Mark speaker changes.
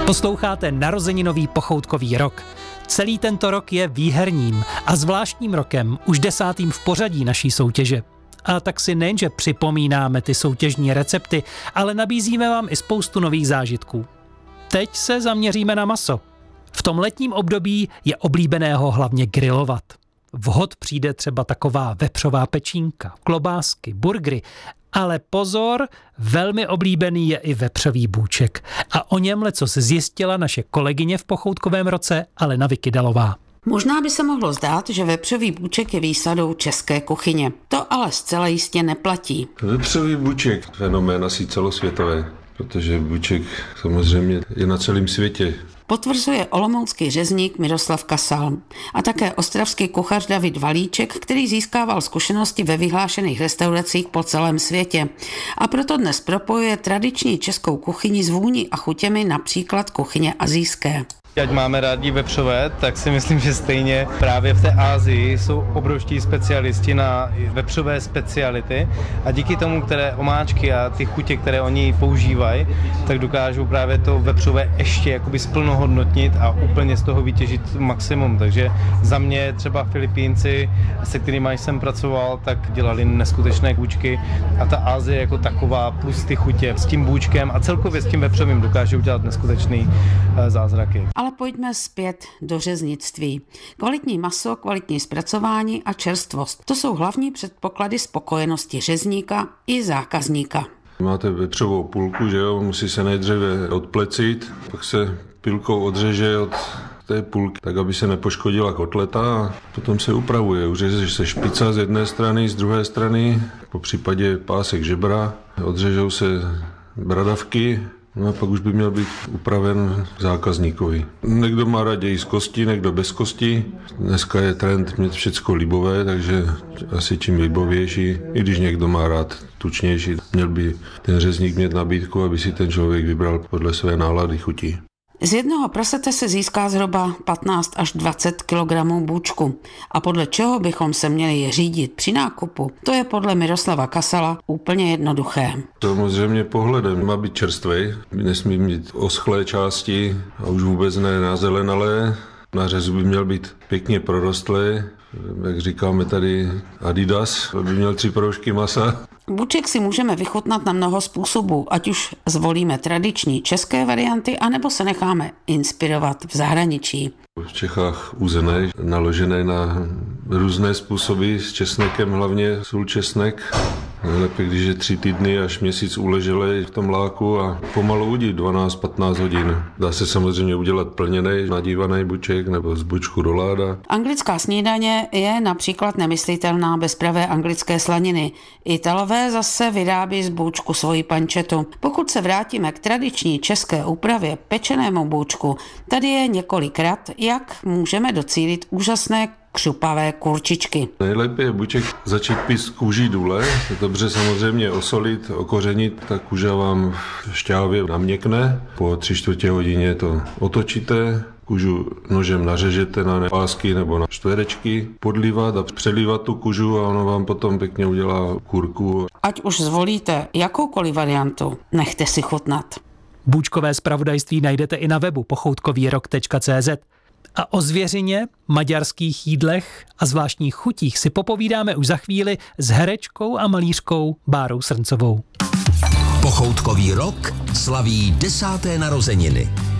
Speaker 1: Posloucháte narozeninový pochoutkový rok. Celý tento rok je výherním a zvláštním rokem, už 10. v pořadí naší soutěže. A tak si nejenže připomínáme ty soutěžní recepty, ale nabízíme vám i spoustu nových zážitků. Teď se zaměříme na maso. V tom letním období je oblíbeného hlavně grilovat. Vhod přijde třeba taková vepřová pečínka, klobásky, burgery, ale pozor, velmi oblíbený je i vepřový bůček. A o něm lecos zjistila naše kolegyně v pochoutkovém roce Alena Vykydalová.
Speaker 2: Možná by se mohlo zdát, že vepřový bůček je výsadou české kuchyně. To ale zcela jistě neplatí.
Speaker 3: Vepřový bůček, fenomén asi celosvětové, protože bůček samozřejmě je na celém světě.
Speaker 2: Potvrzuje olomoucký řezník Miroslav Kasal a také ostravský kuchař David Valíček, který získával zkušenosti ve vyhlášených restauracích po celém světě. A proto dnes propojuje tradiční českou kuchyni s vůní a chutěmi například kuchyně asijské.
Speaker 4: Ať máme rádi vepřové, tak si myslím, že stejně právě v té Asii jsou obrovští specialisti na vepřové speciality a díky tomu, které omáčky a ty chutě, které oni používají, tak dokážou právě to vepřové ještě jakoby splnohodnotnit a úplně z toho vytěžit maximum. Takže za mě třeba Filipínci, se kterými jsem pracoval, tak dělali neskutečné bůčky a ta Asie jako taková plus ty chutě s tím bůčkem a celkově s tím vepřovým dokážou dělat neskutečný zázraky.
Speaker 2: Ale pojďme zpět do řeznictví. Kvalitní maso, kvalitní zpracování a čerstvost. To jsou hlavní předpoklady spokojenosti řezníka i zákazníka.
Speaker 3: Máte vepřovou půlku, že jo, musí se nejdříve odplecit, pak se pilkou odřeže od té půlky, tak aby se nepoškodila kotleta a potom se upravuje. Uřeže se špica z jedné strany, z druhé strany, po případě pásek žebra, odřežou se bradavky. No a pak už by měl být upraven zákazníkovi. Někdo má raději z kosti, někdo bez kosti. Dneska je trend mít všecko libové, takže asi čím libovější. I když někdo má rád tučnější, měl by ten řezník mít nabídku, aby si ten člověk vybral podle své nálady chutí.
Speaker 2: Z jednoho prasete se získá zhruba 15 až 20 kg bůčku. A podle čeho bychom se měli řídit při nákupu? To je podle Miroslava Kasala úplně jednoduché.
Speaker 3: Samozřejmě pohledem má být čerstvý, nesmí mít oschlé části a už vůbec ne nazelenalé. Na řezu by měl být pěkně prorostlý, jak říkáme tady Adidas, aby měl 3 proužky masa.
Speaker 2: Bůček si můžeme vychutnat na mnoho způsobů, ať už zvolíme tradiční české varianty, anebo se necháme inspirovat v zahraničí.
Speaker 3: V Čechách uzené, naložené na různé způsoby, s česnekem hlavně, sůl, česnek. Nejlépe, když je 3 týdny až měsíc uleželej v tom láku a pomalu udí 12-15 hodin. Dá se samozřejmě udělat plněnej, nadívaný buček nebo z bučku roláda.
Speaker 2: Anglická snídaně je například nemyslitelná bez pravé anglické slaniny. Italové zase vyrábí z bůčku svoji pančetu. Pokud se vrátíme k tradiční české úpravě pečenému bůčku, tady je několik rad, jak můžeme docílit úžasné křupavé kurčičky.
Speaker 3: Nejlépe je buček začít píct kůží důle, dobře samozřejmě osolit, okořenit, ta kůža vám v šťávě naměkne. Po 3/4 hodině to otočíte, kůžu nožem nařežete na pásky nebo na čtverečky, podlívat a přelívat tu kůžu a ono vám potom pěkně udělá kurku.
Speaker 2: Ať už zvolíte jakoukoliv variantu, nechte si chutnat.
Speaker 1: Bůčkové zpravodajství najdete i na webu pochoutkovýrok.cz. A o zvěřině, maďarských jídlech a zvláštních chutích si popovídáme už za chvíli s herečkou a malířkou Bárou Srncovou.
Speaker 5: Pochoutkový rok slaví 10. narozeniny.